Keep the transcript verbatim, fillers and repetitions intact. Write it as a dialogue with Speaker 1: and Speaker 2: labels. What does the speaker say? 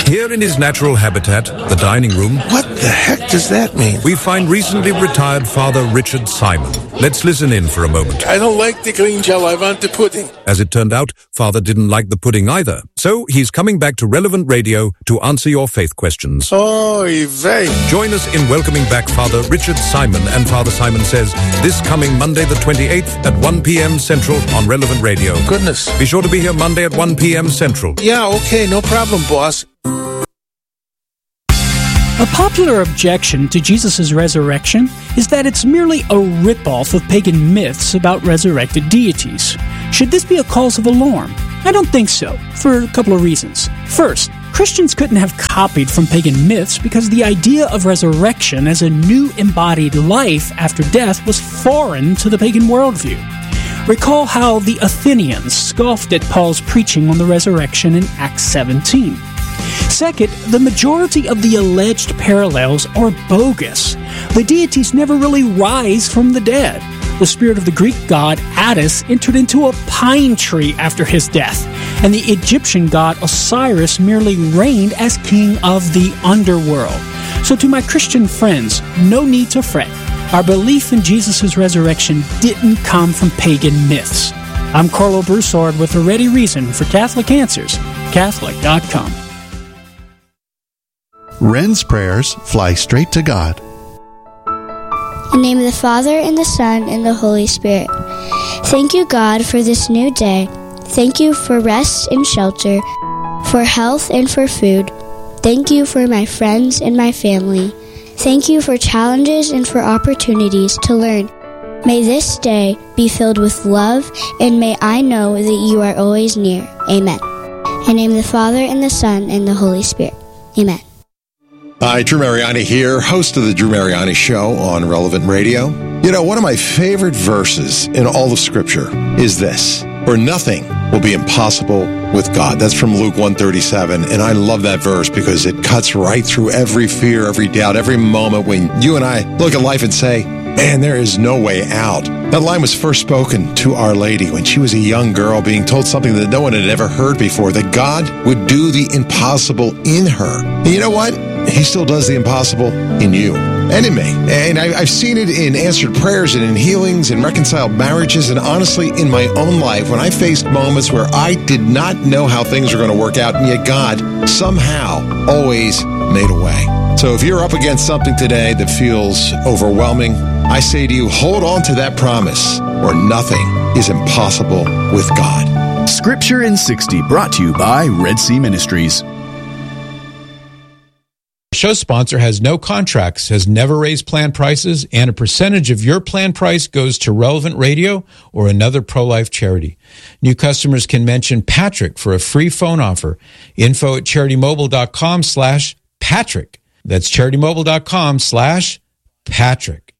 Speaker 1: Here in his natural habitat, the dining room,
Speaker 2: What the heck does that mean?
Speaker 1: we find recently retired Father Richard Simon. Let's listen in for a moment.
Speaker 2: I don't like the green gel. I want the pudding.
Speaker 1: As it turned out, Father didn't like the pudding either. So he's coming back to Relevant Radio to answer your faith questions.
Speaker 2: Oy vey.
Speaker 1: Join us in welcoming back Father Richard Simon and Father Simon Says this coming Monday the twenty-eighth at one p.m. Central on Relevant Radio.
Speaker 2: Goodness.
Speaker 1: Be sure to be here Monday at one p.m. Central.
Speaker 2: Yeah, okay, no problem, boss.
Speaker 3: A popular objection to Jesus' resurrection is that it's merely a ripoff of pagan myths about resurrected deities. Should this be a cause of alarm? I don't think so, for a couple of reasons. First, Christians couldn't have copied from pagan myths because the idea of resurrection as a new embodied life after death was foreign to the pagan worldview. Recall how the Athenians scoffed at Paul's preaching on the resurrection in Acts seventeen. Second, the majority of the alleged parallels are bogus. The deities never really rise from the dead. The spirit of the Greek god Attis entered into a pine tree after his death, and the Egyptian god Osiris merely reigned as king of the underworld. So to my Christian friends, no need to fret. Our belief in Jesus' resurrection didn't come from pagan myths. I'm Carlo Broussard with a ready reason for Catholic Answers, Catholic dot com.
Speaker 4: Wren's prayers fly straight to God.
Speaker 5: In the name of the Father, and the Son, and the Holy Spirit. Thank you, God, for this new day. Thank you for rest and shelter, for health and for food. Thank you for my friends and my family. Thank you for challenges and for opportunities to learn. May this day be filled with love, and may I know that you are always near. Amen. In the name of the Father, and the Son, and the Holy Spirit. Amen.
Speaker 6: Hi, Drew Mariani here, host of the Drew Mariani Show on Relevant Radio. You know, one of my favorite verses in all of Scripture is this: for nothing will be impossible with God. That's from Luke one thirty-seven, and I love that verse because it cuts right through every fear, every doubt, every moment when you and I look at life and say, man, there is no way out. That line was first spoken to Our Lady when she was a young girl being told something that no one had ever heard before, that God would do the impossible in her. And you know what? He still does the impossible in you and in me. And I, I've seen it in answered prayers and in healings and reconciled marriages, and honestly in my own life when I faced moments where I did not know how things were going to work out, and yet God somehow always made a way. So if you're up against something today that feels overwhelming, I say to you, hold on to that promise, where nothing is impossible with God.
Speaker 7: Scripture in sixty, brought to you by Red Sea Ministries.
Speaker 8: Show sponsor has no contracts, has never raised plan prices, and a percentage of your plan price goes to Relevant Radio or another pro-life charity. New customers can mention Patrick for a free phone offer. Info at CharityMobile.com slash Patrick. That's CharityMobile.com slash Patrick.